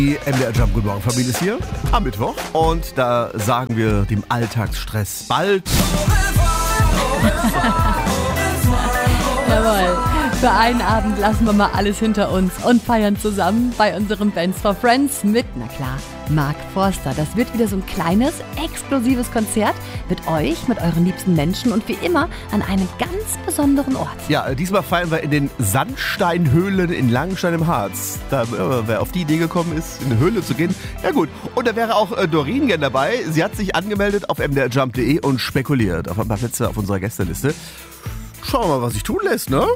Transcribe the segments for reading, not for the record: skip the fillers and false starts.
Die MDR Jump Guten Morgen Familie ist hier am Mittwoch und da sagen wir dem Alltagsstress bald. Jawohl. Für einen Abend lassen wir mal alles hinter uns und feiern zusammen bei unserem Bands for Friends mit, na klar, Mark Forster. Das wird wieder so ein kleines, exklusives Konzert mit euch, mit euren liebsten Menschen und wie immer an einem ganz besonderen Ort. Ja, diesmal feiern wir in den Sandsteinhöhlen in Langenstein im Harz. Da, wer auf die Idee gekommen ist, in eine Höhle zu gehen, ja gut. Und da wäre auch Doreen gern dabei. Sie hat sich angemeldet auf mdrjump.de und spekuliert auf ein paar Plätze auf unserer Gästeliste. Schauen wir mal, was sich tun lässt, ne?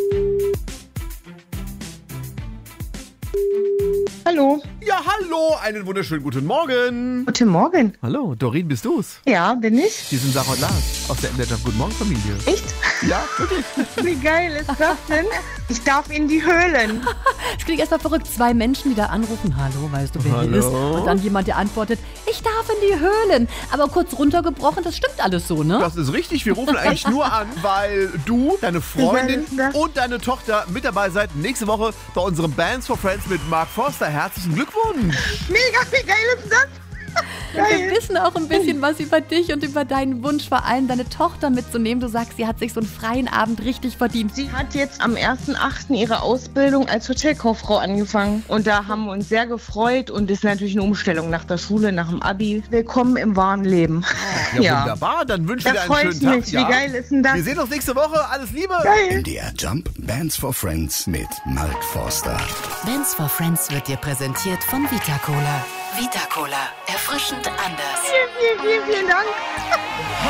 Hallo. Ja, hallo, einen wunderschönen guten Morgen. Guten Morgen. Hallo, Doreen, bist du's? Ja, bin ich. Wir sind Sarah und Lars aus der MDR Jump Guten Morgen Familie. Echt? Ja, wirklich. Wie geil ist das denn? Ich darf in die Höhlen. Es klingt erstmal verrückt. Zwei Menschen, die da anrufen. Hallo, weißt du, wer hier ist? Und dann jemand, der antwortet, ich darf in die Höhlen. Aber kurz runtergebrochen, das stimmt alles so, ne? Das ist richtig. Wir rufen eigentlich nur an, weil du, deine Freundin und deine Tochter mit dabei seid nächste Woche bei unserem Bands for Friends mit Mark Forster. Herzlichen Glückwunsch. Mega, wie geil ist das? Wir wissen auch ein bisschen was über dich und über deinen Wunsch, vor allem deine Tochter mitzunehmen. Du sagst, sie hat sich so einen freien Abend richtig verdient. Sie hat jetzt am 1.8. ihre Ausbildung als Hotelkauffrau angefangen. Und da haben wir uns sehr gefreut und ist natürlich eine Umstellung nach der Schule, nach dem Abi. Willkommen im wahren Leben. Ja, wunderbar. Dann wünschen wir dir einen schönen Tag. Mich. Wie geil ist denn das? Wir sehen uns nächste Woche. Alles Liebe. Geil. MDR Jump Bands for Friends mit Mark Forster. Bands for Friends wird dir präsentiert von Vita Cola. Vita Cola. Erfrischend anders. Vielen Dank.